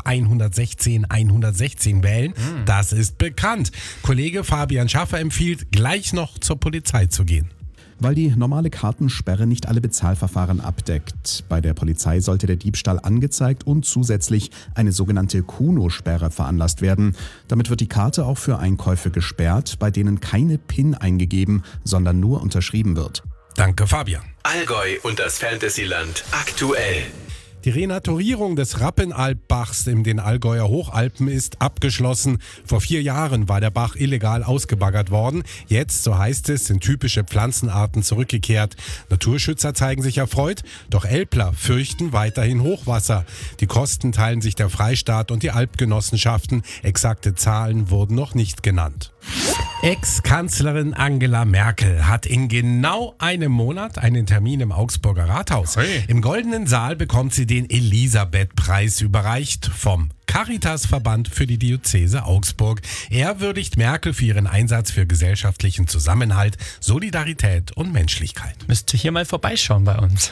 116 116 wählen. Das ist bekannt. Kollege Fabian Schaffer empfiehlt, gleich noch zur Polizei zu gehen. Weil die normale Kartensperre nicht alle Bezahlverfahren abdeckt. Bei der Polizei sollte der Diebstahl angezeigt und zusätzlich eine sogenannte Kuno-Sperre veranlasst werden. Damit wird die Karte auch für Einkäufe gesperrt, bei denen keine PIN eingegeben, sondern nur unterschrieben wird. Danke, Fabian. Allgäu und das Fantasyland aktuell. Die Renaturierung des Rappenalpbachs in den Allgäuer Hochalpen ist abgeschlossen. Vor 4 Jahren war der Bach illegal ausgebaggert worden. Jetzt, so heißt es, sind typische Pflanzenarten zurückgekehrt. Naturschützer zeigen sich erfreut, doch Elbler fürchten weiterhin Hochwasser. Die Kosten teilen sich der Freistaat und die Alpgenossenschaften. Exakte Zahlen wurden noch nicht genannt. Ex-Kanzlerin Angela Merkel hat in genau einem Monat einen Termin im Augsburger Rathaus. Hey. Im Goldenen Saal bekommt sie den Elisabeth-Preis überreicht vom Caritas-Verband für die Diözese Augsburg. Er würdigt Merkel für ihren Einsatz für gesellschaftlichen Zusammenhalt, Solidarität und Menschlichkeit. Müsst ihr hier mal vorbeischauen bei uns.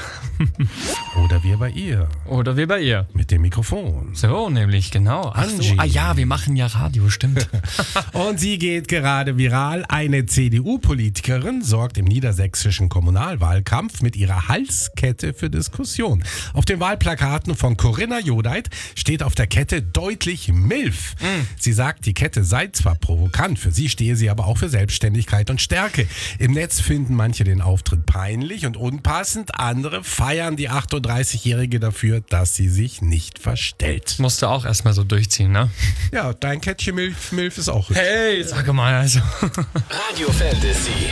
Oder wir bei ihr. Oder wir bei ihr. Mit dem Mikrofon. So, nämlich, genau. Ach so. Angie. Ah ja, wir machen ja Radio, stimmt. Und sie geht gerade viral. Eine CDU-Politikerin sorgt im niedersächsischen Kommunalwahlkampf mit ihrer Halskette für Diskussion. Auf den Wahlplakaten von Corinna Jodeit steht auf der Kette deutlich MILF. Sie sagt, die Kette sei zwar provokant, für sie stehe sie aber auch für Selbstständigkeit und Stärke. Im Netz finden manche den Auftritt peinlich und unpassend, andere feiern die 38-Jährige dafür, dass sie sich nicht verstellt. Musst du auch erstmal so durchziehen, ne? Ja, dein Kettchen MILF ist auch hübsch. Hey, sag mal also. Radio Fantasy.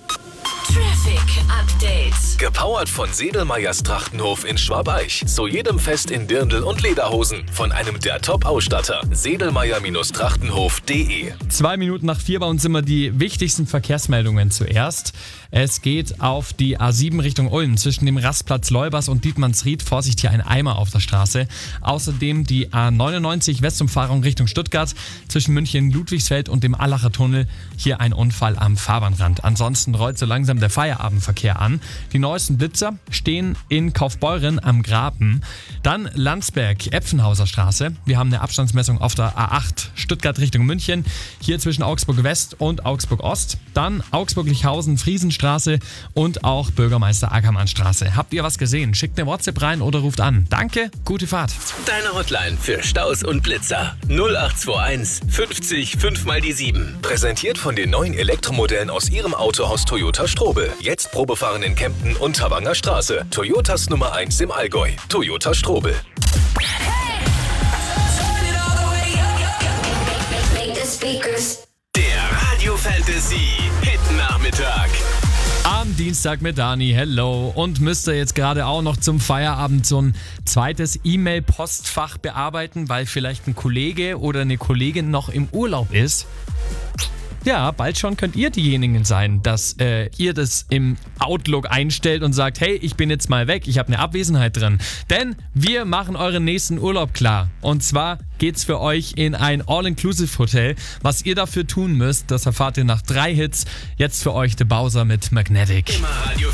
Traffic Update. Gepowert von Sedelmeyers Trachtenhof in Schwabeich. Zu jedem Fest in Dirndl und Lederhosen. Von einem der Top-Ausstatter. Sedelmeyer-Trachtenhof.de. 2 Minuten nach 4 bei uns immer die wichtigsten Verkehrsmeldungen zuerst. Es geht auf die A7 Richtung Ulm zwischen dem Rastplatz Leubers und Dietmannsried. Vorsicht, hier ein Eimer auf der Straße. Außerdem die A99 Westumfahrung Richtung Stuttgart zwischen München Ludwigsfeld und dem Allacher Tunnel. Hier ein Unfall am Fahrbahnrand. Ansonsten rollt so langsam der Feierabendverkehr an. Die neuesten Blitzer stehen in Kaufbeuren am Graben. Dann Landsberg, Epfenhauser Straße. Wir haben eine Abstandsmessung auf der A8 Stuttgart Richtung München. Hier zwischen Augsburg West und Augsburg Ost. Dann Augsburg-Lichhausen, Friesenstraße und auch Bürgermeister Ackermann Straße. Habt ihr was gesehen? Schickt eine WhatsApp rein oder ruft an. Danke, gute Fahrt. Deine Hotline für Staus und Blitzer. 0821 50 5 mal die 7. Präsentiert von den neuen Elektromodellen aus ihrem Autohaus Toyota Strobel. Jetzt Probefahren in Kempten und Tabanger Straße. Toyotas Nummer 1 im Allgäu. Toyota Strobel. Der Radio Fantasy Hit Nachmittag. Am Dienstag mit Dani, hello. Und müsst ihr jetzt gerade auch noch zum Feierabend so ein zweites E-Mail-Postfach bearbeiten, weil vielleicht ein Kollege oder eine Kollegin noch im Urlaub ist? Ja, bald schon könnt ihr diejenigen sein, dass ihr das im Outlook einstellt und sagt, hey, ich bin jetzt mal weg, ich habe eine Abwesenheit drin. Denn wir machen euren nächsten Urlaub klar. Und zwar geht's für euch in ein All-Inclusive-Hotel. Was ihr dafür tun müsst, das erfahrt ihr nach 3 Hits. Jetzt für euch The Bowser mit Magnetic. Immer Radio